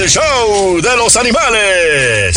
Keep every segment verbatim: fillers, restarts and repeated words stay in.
el show de los animales.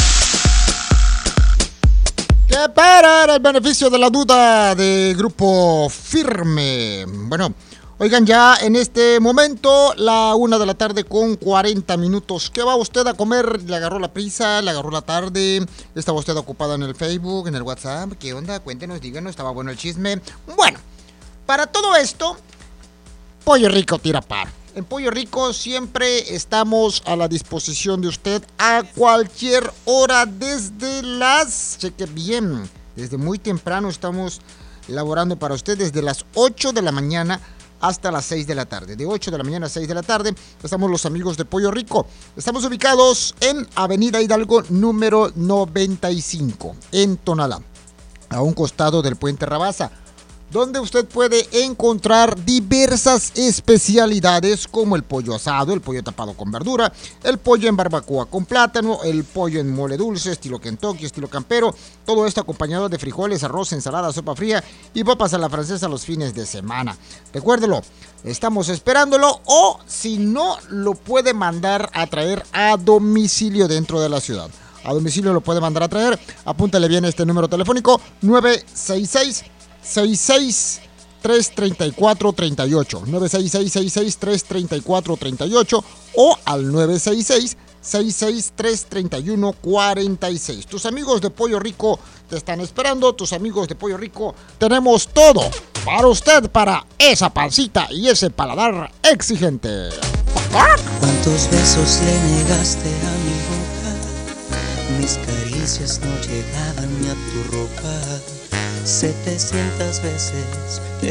Que para el beneficio de la duda de Grupo Firme. Bueno, oigan, ya en este momento, la una de la tarde con cuarenta minutos. ¿Qué va usted a comer? ¿Le agarró la prisa? ¿Le agarró la tarde? ¿Estaba usted ocupada en el Facebook, en el WhatsApp? ¿Qué onda? Cuéntenos, díganos, ¿estaba bueno el chisme? Bueno, para todo esto, Pollo Rico tira par. En Pollo Rico siempre estamos a la disposición de usted a cualquier hora desde las... Cheque bien, desde muy temprano estamos laborando para usted desde las ocho de la mañana hasta las seis de la tarde. De ocho de la mañana a seis de la tarde estamos los amigos de Pollo Rico. Estamos ubicados en Avenida Hidalgo número noventa y cinco, en Tonalá, a un costado del Puente Rabasa, donde usted puede encontrar diversas especialidades como el pollo asado, el pollo tapado con verdura, el pollo en barbacoa con plátano, el pollo en mole dulce, estilo Kentucky, estilo campero, todo esto acompañado de frijoles, arroz, ensalada, sopa fría y papas a la francesa los fines de semana. Recuérdelo, estamos esperándolo, o si no, lo puede mandar a traer a domicilio dentro de la ciudad. A domicilio lo puede mandar a traer, apúntale bien este número telefónico, nueve seis seis, seis seis tres, tres cuatro tres ocho, nueve seis seis, seis seis tres, tres cuatro tres ocho, o al nueve seis seis, seis seis tres, tres uno cuatro seis. Tus amigos de Pollo Rico te están esperando. Tus amigos de Pollo Rico, tenemos todo para usted, para esa pancita y ese paladar exigente. ¿Cuántos besos le negaste a mi boca? Mis caricias no llegaban ni a tu ropa. Setecientas veces te